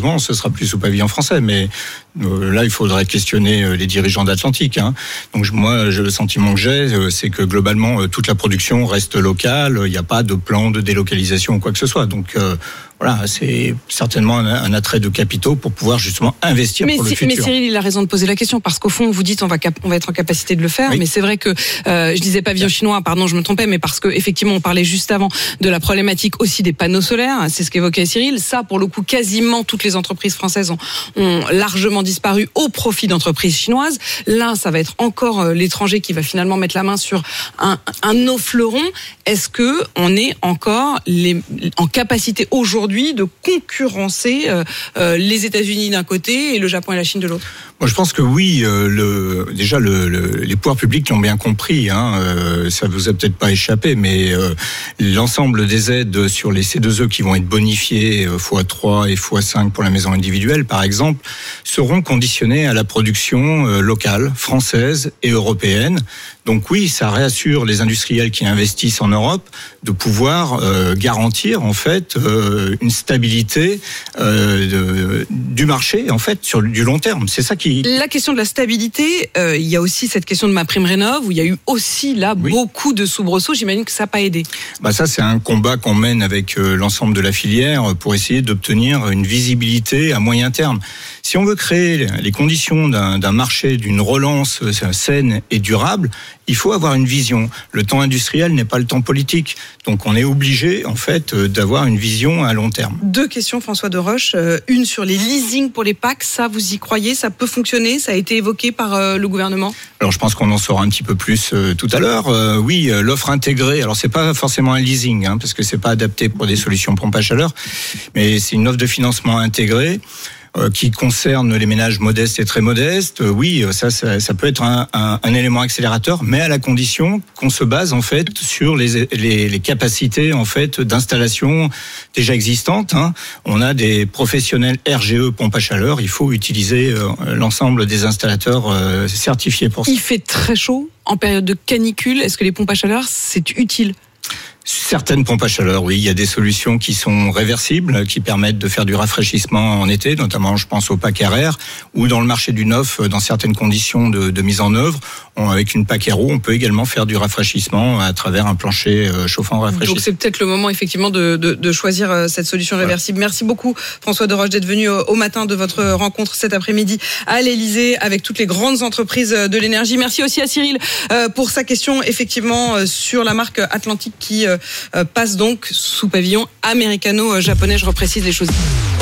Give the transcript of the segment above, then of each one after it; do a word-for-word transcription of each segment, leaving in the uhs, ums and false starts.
malheureusement, ce sera plus sous pavillon français. Mais euh, là, il faudrait questionner les dirigeants d'Atlantique. Hein. Donc moi, le sentiment que j'ai, c'est que globalement, toute la production reste locale. Il n'y a pas de plan de délocalisation ou quoi que ce soit. Donc euh, voilà, c'est certainement un, un attrait de capitaux pour pouvoir justement investir mais pour si, le futur. Mais Cyril, il a raison de poser la question parce qu'au fond, vous dites on va cap- on va être en capacité de le faire, oui. Mais c'est vrai que euh, je disais pavillon chinois, pardon, je me trompais, mais parce que effectivement, on parlait juste avant de la problématique aussi des panneaux solaires. C'est ce qu'évoquait Cyril. Ça, pour le coup, quasiment toutes les entreprises françaises ont, ont largement disparu au profit d'entreprises chinoises. Là, ça va être encore euh, l'étranger qui va finalement mettre la main sur un, un de nos fleurons. Est-ce que on est encore les, en capacité aujourd'hui de concurrencer euh, euh, les États-Unis d'un côté et le Japon et la Chine de l'autre? Moi, je pense que oui. Euh, le, déjà, le, le, les pouvoirs publics l'ont bien compris. Hein, euh, ça vous a peut-être pas échappé, mais euh, l'ensemble des aides sur les C deux E qui vont être bonifiées euh, fois trois et fois cinq pour la maison individuelle, par exemple, seront conditionnées à la production euh, locale, française et européenne. Donc oui, ça réassure les industriels qui investissent en Europe de pouvoir euh, garantir en fait euh, une stabilité euh, de, du marché en fait sur du long terme. C'est ça qui. La question de la stabilité, euh, il y a aussi cette question de MaPrimeRénov' où il y a eu aussi là oui. beaucoup de soubresauts. J'imagine que ça n'a pas aidé. Bah ça c'est un combat qu'on mène avec euh, l'ensemble de la filière pour essayer d'obtenir une visibilité à moyen terme. Si on veut créer les conditions d'un, d'un marché, d'une relance saine et durable, il faut avoir une vision. Le temps industriel n'est pas le temps politique. Donc on est obligé, en fait, d'avoir une vision à long terme. Deux questions, François Deroche. Une sur les leasings pour les P A C. Ça, vous y croyez? Ça peut fonctionner? Ça a été évoqué par euh, le gouvernement? Alors je pense qu'on en saura un petit peu plus euh, tout à l'heure. Euh, oui, euh, l'offre intégrée. Alors c'est pas forcément un leasing, hein, parce que c'est pas adapté pour des solutions pompe à chaleur, mais c'est une offre de financement intégrée. Qui concerne les ménages modestes et très modestes, oui, ça, ça, ça peut être un, un, un élément accélérateur, mais à la condition qu'on se base en fait sur les, les, les capacités en fait d'installation déjà existantes. Hein. On a des professionnels R G E pompe à chaleur, il faut utiliser euh, l'ensemble des installateurs euh, certifiés pour ça. Il fait très chaud en période de canicule. Est-ce que les pompes à chaleur c'est utile? Certaines pompes à chaleur, oui. Il y a des solutions qui sont réversibles, qui permettent de faire du rafraîchissement en été, notamment je pense au P A C R R, ou dans le marché du neuf, dans certaines conditions de, de mise en œuvre, on, avec une P A C R O, on peut également faire du rafraîchissement à travers un plancher chauffant rafraîchissant. Donc c'est peut-être le moment effectivement de, de, de choisir cette solution réversible. Voilà. Merci beaucoup François Deroche d'être venu au matin de votre rencontre cet après-midi à l'Elysée avec toutes les grandes entreprises de l'énergie. Merci aussi à Cyril pour sa question effectivement sur la marque Atlantique qui passe donc sous pavillon américano-japonais. Je reprécise les choses.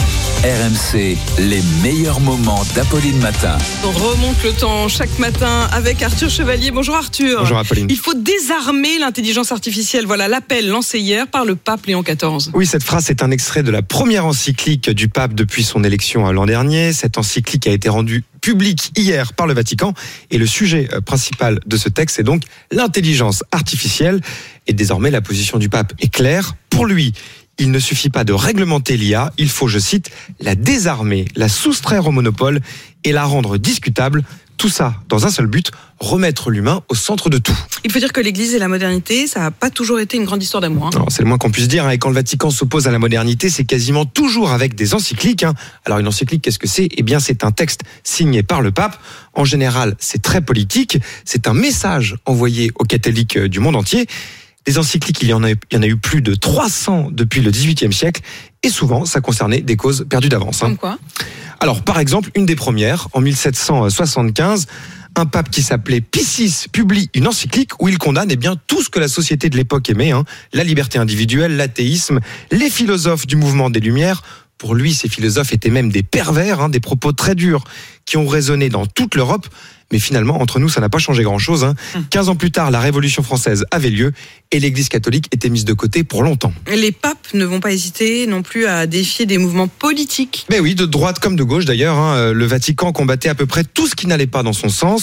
R M C, les meilleurs moments d'Apolline Matin. On remonte le temps chaque matin avec Arthur Chevalier. Bonjour Arthur. Bonjour Apolline. Il faut désarmer l'intelligence artificielle. Voilà l'appel lancé hier par le pape Léon quatorze. Oui, cette phrase est un extrait de la première encyclique du pape depuis son élection l'an dernier. Cette encyclique a été rendue publique hier par le Vatican et le sujet principal de ce texte est donc l'intelligence artificielle. Et désormais, la position du pape est claire. Pour lui, il ne suffit pas de réglementer l'I A, il faut, je cite, la désarmer, la soustraire au monopole et la rendre discutable. Tout ça dans un seul but, remettre l'humain au centre de tout. Il faut dire que l'Église et la modernité, ça n'a pas toujours été une grande histoire d'amour. Hein. Alors, c'est le moins qu'on puisse dire. Hein. Et quand le Vatican s'oppose à la modernité, c'est quasiment toujours avec des encycliques. Hein. Alors une encyclique, qu'est-ce que c'est ? Eh bien, c'est un texte signé par le pape. En général, c'est très politique. C'est un message envoyé aux catholiques du monde entier. Des encycliques, il y en a, il y en a eu plus de trois cents depuis le dix-huitième siècle. Et souvent, ça concernait des causes perdues d'avance. Hein. Comme quoi ? Alors, par exemple, une des premières, en mille sept cent soixante-quinze, un pape qui s'appelait Pie six publie une encyclique où il condamne eh bien, tout ce que la société de l'époque aimait, hein, la liberté individuelle, l'athéisme, les philosophes du mouvement des Lumières. Pour lui, ces philosophes étaient même des pervers, hein, des propos très durs qui ont résonné dans toute l'Europe. Mais finalement, entre nous, ça n'a pas changé grand-chose. Hein. quinze ans plus tard, la Révolution française avait lieu et l'Église catholique était mise de côté pour longtemps. Les papes ne vont pas hésiter non plus à défier des mouvements politiques. Mais oui, de droite comme de gauche d'ailleurs. Hein. Le Vatican combattait à peu près tout ce qui n'allait pas dans son sens.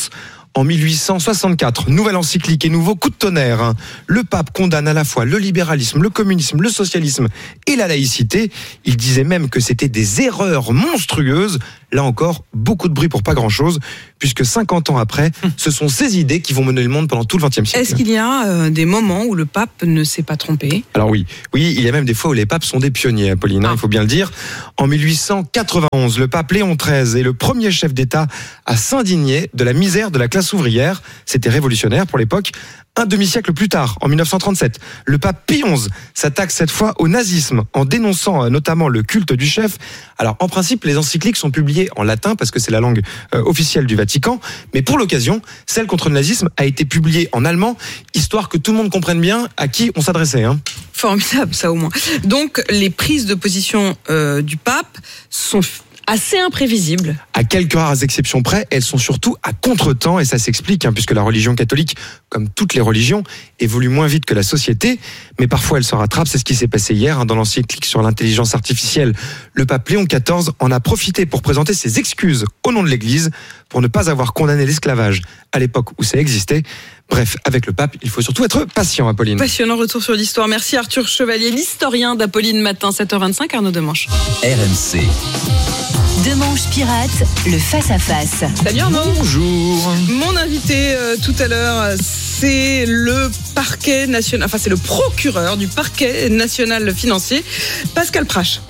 En mille huit cent soixante-quatre, nouvelle encyclique et nouveau coup de tonnerre. Hein. Le pape condamne à la fois le libéralisme, le communisme, le socialisme et la laïcité. Il disait même que c'était des erreurs monstrueuses. Là encore, beaucoup de bruit pour pas grand-chose, puisque cinquante ans après, ce sont ces idées qui vont mener le monde pendant tout le vingtième siècle. Est-ce qu'il y a euh, des moments où le pape ne s'est pas trompé ? Alors oui, oui, il y a même des fois où les papes sont des pionniers, Apolline, hein, il faut bien le dire. En mille huit cent quatre-vingt-onze, le pape Léon treize est le premier chef d'État à s'indigner de la misère de la classe ouvrière. C'était révolutionnaire pour l'époque. Un demi-siècle plus tard, en mille neuf cent trente-sept, le pape Pie onze s'attaque cette fois au nazisme en dénonçant notamment le culte du chef. Alors en principe, les encycliques sont publiées en latin parce que c'est la langue euh, officielle du Vatican, mais pour l'occasion, celle contre le nazisme a été publiée en allemand, histoire que tout le monde comprenne bien à qui on s'adressait. Hein. Formidable, ça au moins. Donc les prises de position euh, du pape sont assez imprévisibles. À quelques rares exceptions près, elles sont surtout à contre-temps, et ça s'explique, hein, puisque la religion catholique, comme toutes les religions, évolue moins vite que la société, mais parfois elle se rattrape. C'est ce qui s'est passé hier hein, dans l'encyclique sur l'intelligence artificielle. Le pape Léon quatorze en a profité pour présenter ses excuses au nom de l'Église pour ne pas avoir condamné l'esclavage à l'époque où ça existait. Bref, avec le pape, il faut surtout être patient, Apolline. Passionnant retour sur l'histoire. Merci Arthur Chevalier, l'historien d'Apolline Matin, sept heures vingt-cinq, Arnaud Demanche. R M C. Demanche Pirate, le face-à-face. Salut Arnaud. Bonjour. Mon invité euh, tout à l'heure, c'est le parquet national, enfin c'est le procureur du parquet national financier, Pascal Prache.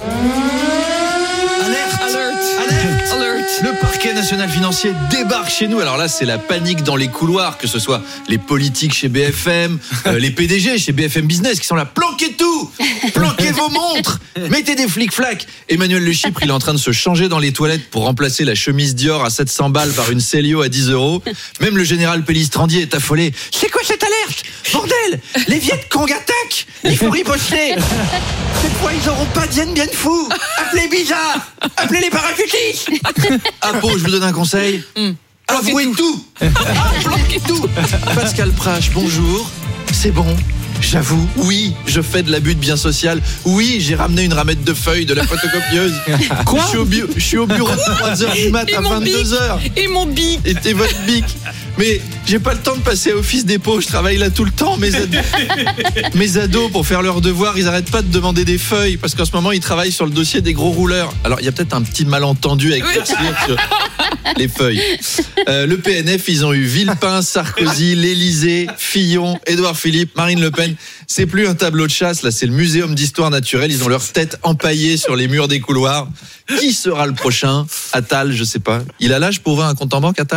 Alerte, Alert. alerte, Alert. Le parquet national financier débarque chez nous. Alors là, c'est la panique dans les couloirs, que ce soit les politiques chez B F M, euh, les P D G chez B F M Business qui sont là. Planquez tout, planquez vos montres, mettez des flics-flacs. Emmanuel Le Chypre, il est en train de se changer dans les toilettes pour remplacer la chemise Dior à sept cents balles par une Célio à dix euros. Même le général Pellistrandier est affolé. C'est quoi cette alerte ? Bordel, les Viet Cong attaquent. Il faut riposter. Cette fois, ils auront pas Dien Bien Phu. Appelez Bizarre. Appelez les parachutistes. Apo, je vous donne un conseil. Mm. Avouez tout. Planquez tout. Pascal Prache, bonjour. C'est bon. J'avoue, oui, je fais de l'abus de bien social. Oui, j'ai ramené une ramette de feuilles de la photocopieuse. Quoi ? Je suis au, bu- je suis au bureau de trois heures du mat à vingt-deux heures. Et mon bic. Et t'es votre bic. Mais j'ai pas le temps de passer à Office Dépôt, je travaille là tout le temps. Mes ados, mes ados pour faire leurs devoirs, ils arrêtent pas de demander des feuilles parce qu'en ce moment, ils travaillent sur le dossier des gros rouleurs. Alors, il y a peut-être un petit malentendu avec oui. sur les feuilles. Euh, le P N F, ils ont eu Villepin, Sarkozy, l'Élysée, Fillon, Édouard Philippe, Marine Le Pen. C'est plus un tableau de chasse, là, c'est le Muséum d'histoire naturelle. Ils ont leur tête empaillée sur les murs des couloirs. Qui sera le prochain ? Attal, je sais pas. Il a l'âge pour ouvrir un compte en banque, Attal ?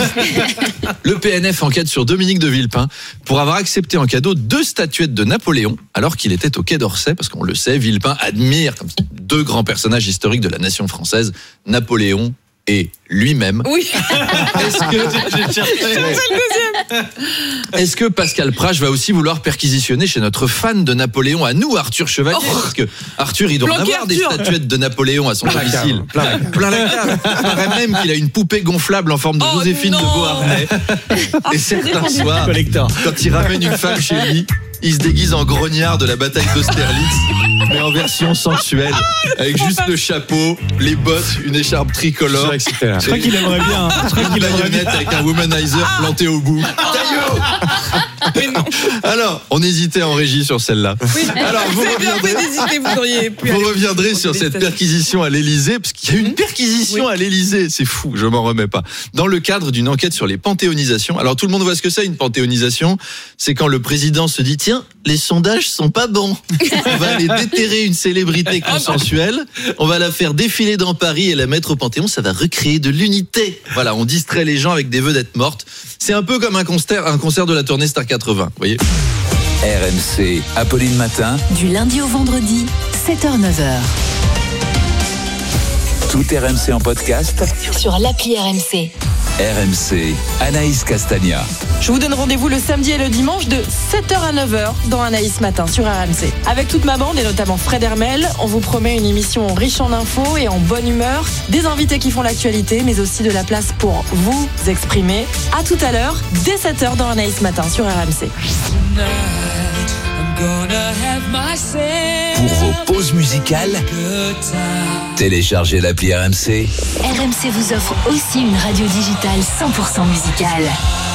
Le P N F enquête sur Dominique de Villepin pour avoir accepté en cadeau deux statuettes de Napoléon alors qu'il était au Quai d'Orsay, parce qu'on le sait, Villepin admire comme deux grands personnages historiques de la nation française, Napoléon et lui-même. Oui. Est-ce que c'est le deuxième. Est-ce que Pascal Prache va aussi vouloir perquisitionner chez notre fan de Napoléon, à nous, Arthur Chevalier, oh. parce que Arthur, il doit en avoir Arthur. Des statuettes de Napoléon à son domicile. Plein, plein la cave. Il paraît même qu'il a une poupée gonflable en forme de oh Joséphine non. de Beauharnais. Oh, et certains soirs, quand il ramène une femme chez lui, il se déguise en grognard de la bataille d'Austerlitz, mais en version sensuelle, avec juste le chapeau, les bottes, une écharpe tricolore. Je crois qu'il aimerait bien. Je crois qu'il aimerait bien. Avec un womanizer planté au bout. Alors, on hésitait en régie sur celle-là. Oui. Alors, vous reviendrez, vous auriez pu vous reviendrez sur cette perquisition à l'Élysée, parce qu'il y a une perquisition oui. à l'Élysée. C'est fou, je m'en remets pas. Dans le cadre d'une enquête sur les panthéonisations. Alors, tout le monde voit ce que c'est, une panthéonisation. C'est quand le président se dit, tiens, les sondages sont pas bons. On va aller déterrer une célébrité consensuelle. On va la faire défiler dans Paris et la mettre au Panthéon. Ça va recréer de l'unité. Voilà, on distrait les gens avec des vedettes mortes. C'est un peu comme un concert, un concert de la tournée Star quatre-vingts, vous voyez. R M C, Apolline Matin. Du lundi au vendredi, sept heures neuf heures. Tout R M C en podcast sur l'appli R M C. R M C, Anaïs Castagna. Je vous donne rendez-vous le samedi et le dimanche de sept heures à neuf heures dans Anaïs Matin sur R M C. Avec toute ma bande et notamment Fred Hermel, on vous promet une émission riche en infos et en bonne humeur, des invités qui font l'actualité, mais aussi de la place pour vous exprimer. À tout à l'heure, dès sept heures dans Anaïs Matin sur R M C. Pour vos pause musicale. Téléchargez l'appli R M C. R M C vous offre aussi une radio digitale cent pour cent musicale.